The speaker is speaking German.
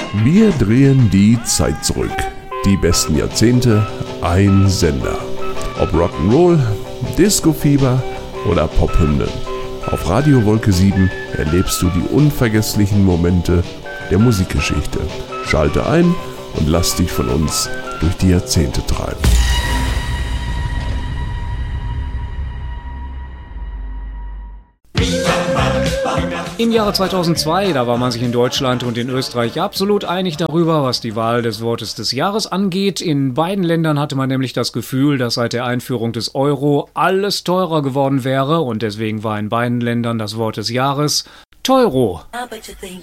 Wir drehen die Zeit zurück. Die besten Jahrzehnte, ein Sender. Ob Rock'n'Roll, Disco-Fieber oder Pophymnen. Auf Radio Wolke 7 erlebst du die unvergesslichen Momente der Musikgeschichte. Schalte ein und lass dich von uns durch die Jahrzehnte treiben. Im Jahre 2002, da war man sich in Deutschland und in Österreich absolut einig darüber, was die Wahl des Wortes des Jahres angeht. In beiden Ländern hatte man nämlich das Gefühl, dass seit der Einführung des Euro alles teurer geworden wäre und deswegen war in beiden Ländern das Wort des Jahres Teuro.